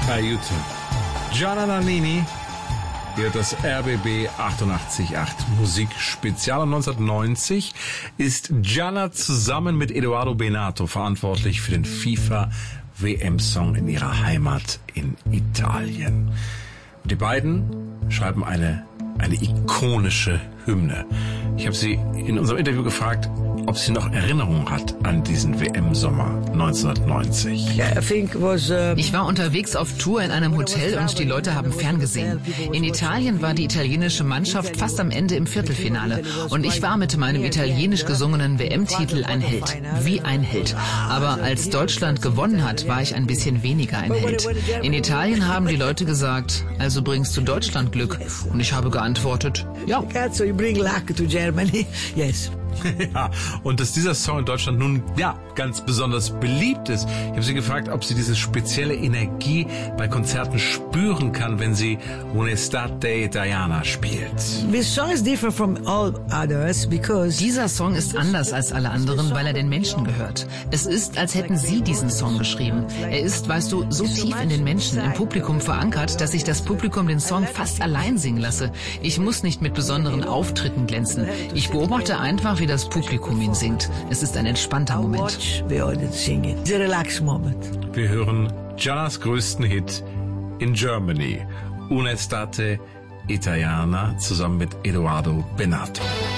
Aiuto. Gianna Nannini, hier das RBB 88.8 Musikspezial. 1990 ist Gianna zusammen mit Edoardo Bennato verantwortlich für den FIFA-WM-Song in ihrer Heimat in Italien. Und die beiden schreiben eine ikonische Hymne. Ich habe sie in unserem Interview gefragt, ob sie noch Erinnerungen hat an diesen WM-Sommer 1990. Ich war unterwegs auf Tour in einem Hotel und die Leute haben ferngesehen. In Italien war die italienische Mannschaft fast am Ende im Viertelfinale und ich war mit meinem italienisch gesungenen WM-Titel ein Held. Wie ein Held. Aber als Deutschland gewonnen hat, war ich ein bisschen weniger ein Held. In Italien haben die Leute gesagt, also bringst du Deutschland Glück. Und ich habe geantwortet, ja. So you bring luck to Germany, yes. Ja, und dass dieser Song in Deutschland nun ganz besonders beliebt ist. Ich habe sie gefragt, ob sie diese spezielle Energie bei Konzerten spüren kann, wenn sie Un'estate Italiana spielt. This song is different from all others because dieser Song ist anders als alle anderen, weil er den Menschen gehört. Es ist, als hätten sie diesen Song geschrieben. Er ist, weißt du, so tief in den Menschen, im Publikum verankert, dass ich das Publikum den Song fast allein singen lasse. Ich muss nicht mit besonderen Auftritten glänzen. Ich beobachte einfach, wie das Publikum ihn singt. Es ist ein entspannter Moment. Wir hören Giannas größten Hit in Germany, Un'estate Italiana, zusammen mit Edoardo Bennato.